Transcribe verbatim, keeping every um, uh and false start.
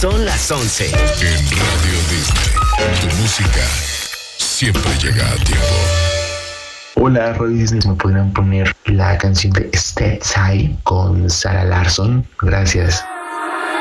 Son las once. En Radio Disney, tu música siempre llega a tiempo. Hola, Radio Disney, ¿me podrían poner la canción de Step Side con Sarah Larson? Gracias.